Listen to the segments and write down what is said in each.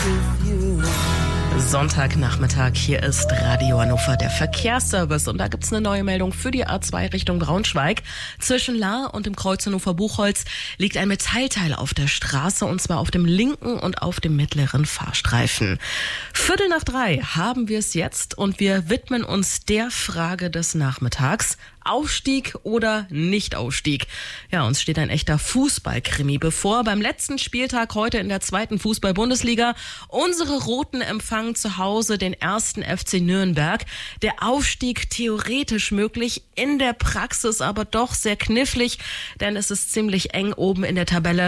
Sonntagnachmittag, hier ist Radio Hannover, der Verkehrsservice. Und da gibt's eine neue Meldung für die A2 Richtung Braunschweig. Zwischen Lahr und dem Kreuz Hannover-Buchholz liegt ein Metallteil auf der Straße, und zwar auf dem linken und auf dem mittleren Fahrstreifen. 2:45 haben wir es jetzt, und wir widmen uns der Frage des Nachmittags: Aufstieg oder Nicht-Aufstieg? Ja, uns steht ein echter Fußballkrimi bevor. Beim letzten Spieltag heute in der 2. Fußball-Bundesliga. Unsere Roten empfangen zu Hause den 1. FC Nürnberg. Der Aufstieg theoretisch möglich, in der Praxis aber doch sehr knifflig, denn es ist ziemlich eng oben in der Tabelle.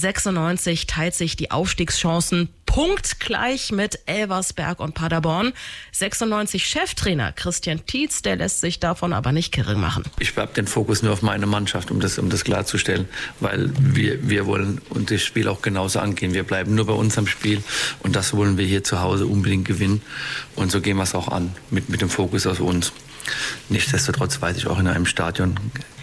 96 teilt sich die Aufstiegschancen punktgleich mit Elversberg und Paderborn. 96 Cheftrainer Christian Tietz, der lässt sich davon aber nicht kirre machen. Ich habe den Fokus nur auf meine Mannschaft, um das klarzustellen, weil wir wollen und das Spiel auch genauso angehen. Wir bleiben nur bei unserem Spiel, und das wollen wir hier zu Hause unbedingt gewinnen, und so gehen wir es auch an, mit dem Fokus auf uns. Nichtsdestotrotz weiß ich, auch in einem Stadion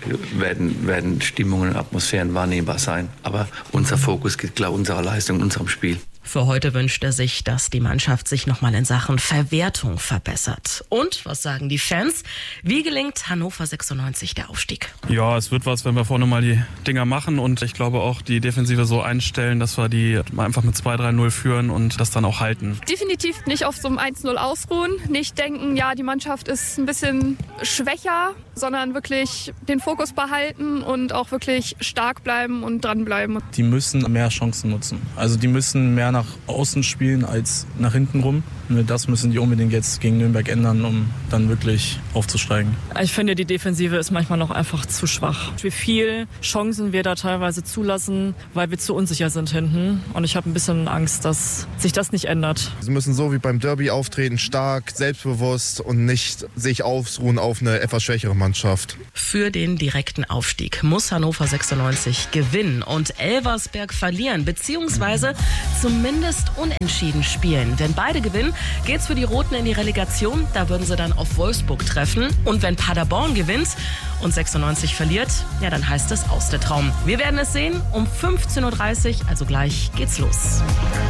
werden Stimmungen und Atmosphären wahrnehmbar sein, aber unser Fokus geht klar unserer Leistung, unserem Spiel. Für heute wünscht er sich, dass die Mannschaft sich nochmal in Sachen Verwertung verbessert. Und was sagen die Fans? Wie gelingt Hannover 96 der Aufstieg? Ja, es wird was, wenn wir vorne mal die Dinger machen, und ich glaube auch die Defensive so einstellen, dass wir die einfach mit 2-3-0 führen und das dann auch halten. Definitiv nicht auf so einem 1-0 ausruhen, nicht denken, ja, die Mannschaft ist ein bisschen schwächer, sondern wirklich den Fokus behalten und auch wirklich stark bleiben und dranbleiben. Die müssen mehr Chancen nutzen. Also die müssen mehr nach außen spielen als nach hinten rum. Das müssen die unbedingt jetzt gegen Nürnberg ändern, um dann wirklich aufzusteigen. Ich finde, die Defensive ist manchmal noch einfach zu schwach. Wie viele Chancen wir da teilweise zulassen, weil wir zu unsicher sind hinten. Und ich habe ein bisschen Angst, dass sich das nicht ändert. Sie müssen so wie beim Derby auftreten, stark, selbstbewusst und nicht sich ausruhen auf eine etwas schwächere Mannschaft. Für den direkten Aufstieg muss Hannover 96 gewinnen und Elversberg verlieren, beziehungsweise zumindest unentschieden spielen. Wenn beide gewinnen, geht's für die Roten in die Relegation. Da würden sie dann auf Wolfsburg treffen. Und wenn Paderborn gewinnt und 96 verliert, ja, dann heißt es aus der Traum. Wir werden es sehen um 15:30 Uhr, also gleich geht's los.